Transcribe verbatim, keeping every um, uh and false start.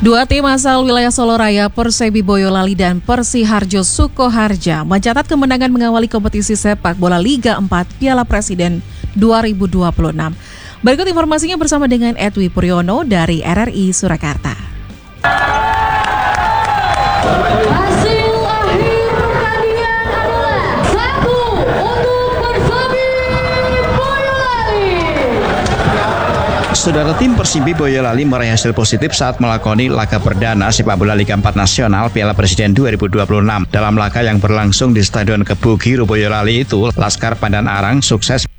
Dua tim asal wilayah Solo Raya, Persebi Boyolali dan Persiharjo Sukoharja mencatat kemenangan mengawali kompetisi sepak bola Liga empat Piala Presiden dua ribu dua puluh enam. Berikut informasinya bersama dengan Edwi Puryono dari R R I Surakarta. Hasil akhir pertandingan adalah satu untuk Persebi Boyolali. Saudara, tim Persibi Boyolali meraih hasil positif saat melakoni laga perdana sepak bola Liga empat Nasional Piala Presiden dua ribu dua puluh enam. Dalam laga yang berlangsung di Stadion Kebu Giro Boyolali itu, Laskar Pandan Arang sukses